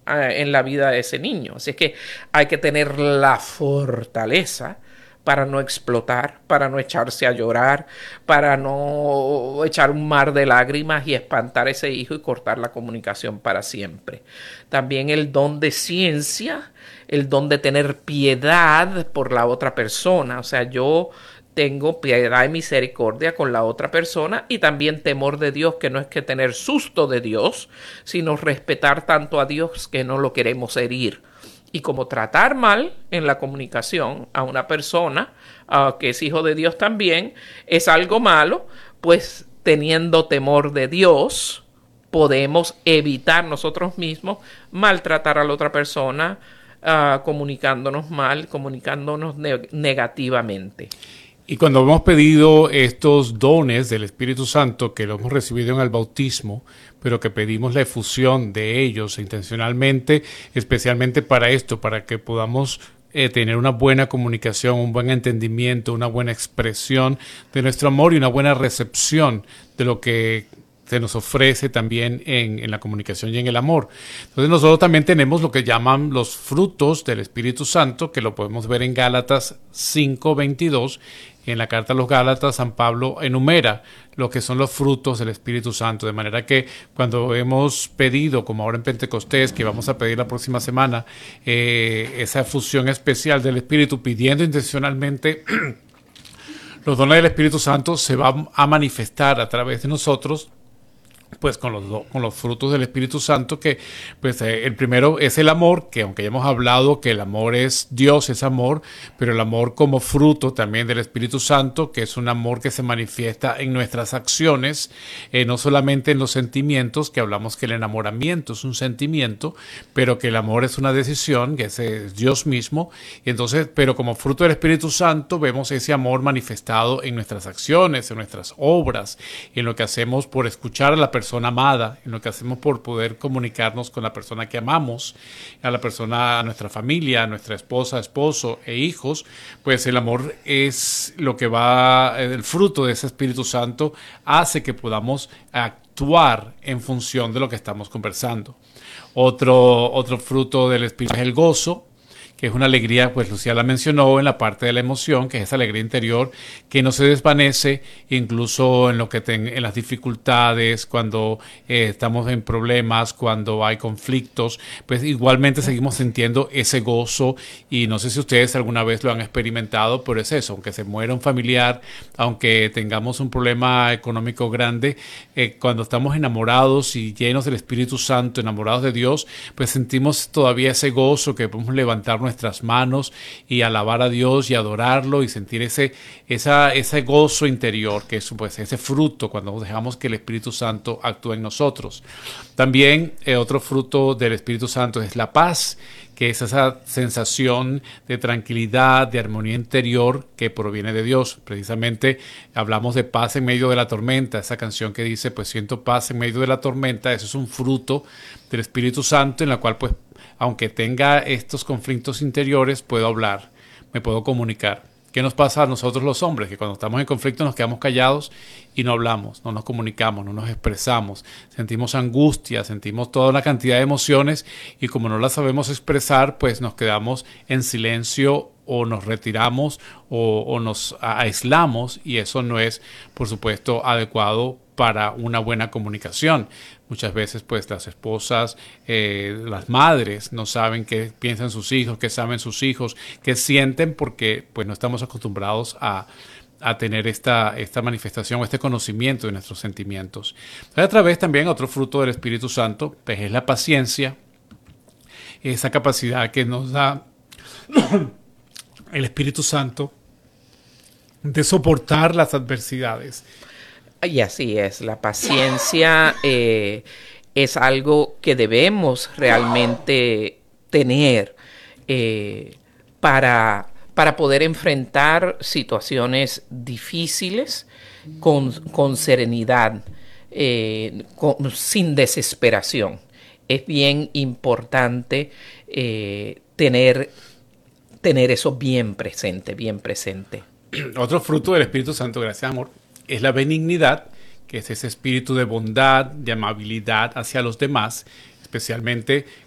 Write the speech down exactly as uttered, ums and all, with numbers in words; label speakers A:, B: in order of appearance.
A: eh, en la vida de ese niño. Así es que hay que tener la fortaleza para no explotar, para no echarse a llorar, para no echar un mar de lágrimas y espantar a ese hijo y cortar la comunicación para siempre. También el don de ciencia, el don de tener piedad por la otra persona. O sea, yo tengo piedad y misericordia con la otra persona, y también temor de Dios, que no es que tener susto de Dios, sino respetar tanto a Dios que no lo queremos herir. Y como tratar mal en la comunicación a una persona uh, que es hijo de Dios también es algo malo, pues teniendo temor de Dios podemos evitar nosotros mismos maltratar a la otra persona, uh, comunicándonos mal, comunicándonos ne- negativamente.
B: Y cuando hemos pedido estos dones del Espíritu Santo, que lo hemos recibido en el bautismo, pero que pedimos la efusión de ellos intencionalmente, especialmente para esto, para que podamos eh, tener una buena comunicación, un buen entendimiento, una buena expresión de nuestro amor y una buena recepción de lo que se nos ofrece también en, en la comunicación y en el amor. Entonces nosotros también tenemos lo que llaman los frutos del Espíritu Santo, que lo podemos ver en Gálatas cinco veintidós. En la carta a los Gálatas, San Pablo enumera lo que son los frutos del Espíritu Santo, de manera que cuando hemos pedido, como ahora en Pentecostés, que vamos a pedir la próxima semana, eh, esa fusión especial del Espíritu, pidiendo intencionalmente los dones del Espíritu Santo, se va a manifestar a través de nosotros, pues con los, con los frutos del Espíritu Santo, que pues eh, el primero es el amor, que aunque ya hemos hablado que el amor es Dios, es amor, pero el amor como fruto también del Espíritu Santo, que es un amor que se manifiesta en nuestras acciones, eh, no solamente en los sentimientos, que hablamos que el enamoramiento es un sentimiento, pero que el amor es una decisión, que es, es Dios mismo, y entonces, pero como fruto del Espíritu Santo vemos ese amor manifestado en nuestras acciones, en nuestras obras, en lo que hacemos por escuchar a la persona persona amada, en lo que hacemos por poder comunicarnos con la persona que amamos, a la persona, a nuestra familia, a nuestra esposa, esposo e hijos, pues el amor es lo que va, el fruto de ese Espíritu Santo hace que podamos actuar en función de lo que estamos conversando. Otro, otro fruto del Espíritu es el gozo, que es una alegría, pues Lucía la mencionó en la parte de la emoción, que es esa alegría interior que no se desvanece incluso en lo que ten, en las dificultades, cuando eh, estamos en problemas, cuando hay conflictos, pues igualmente seguimos sintiendo ese gozo. Y no sé si ustedes alguna vez lo han experimentado, pero es eso, aunque se muera un familiar, aunque tengamos un problema económico grande, eh, cuando estamos enamorados y llenos del Espíritu Santo, enamorados de Dios, pues sentimos todavía ese gozo que podemos levantarnos nuestras manos y alabar a Dios y adorarlo y sentir ese, esa, ese gozo interior, que es pues, ese fruto cuando dejamos que el Espíritu Santo actúe en nosotros. También eh, otro fruto del Espíritu Santo es la paz, que es esa sensación de tranquilidad, de armonía interior que proviene de Dios. Precisamente hablamos de paz en medio de la tormenta, esa canción que dice, pues siento paz en medio de la tormenta. Eso es un fruto del Espíritu Santo, en la cual pues aunque tenga estos conflictos interiores, puedo hablar, me puedo comunicar. ¿Qué nos pasa a nosotros los hombres? Que cuando estamos en conflicto nos quedamos callados y no hablamos, no nos comunicamos, no nos expresamos, sentimos angustia, sentimos toda una cantidad de emociones y como no las sabemos expresar, pues nos quedamos en silencio o nos retiramos o, o nos aislamos, y eso no es, por supuesto, adecuado para una buena comunicación. Muchas veces pues las esposas, eh, las madres no saben qué piensan sus hijos, qué saben sus hijos, qué sienten, porque pues no estamos acostumbrados a, a tener esta, esta manifestación, este conocimiento de nuestros sentimientos. A través también otro fruto del Espíritu Santo pues es la paciencia, esa capacidad que nos da el Espíritu Santo de soportar las adversidades.
A: Y así es, la paciencia eh, es algo que debemos realmente tener eh, para, para poder enfrentar situaciones difíciles con, con serenidad, eh, con, sin desesperación. Es bien importante eh, tener, tener eso bien presente, bien presente.
B: Otro fruto del Espíritu Santo, gracias amor, es la benignidad, que es ese espíritu de bondad, de amabilidad hacia los demás, especialmente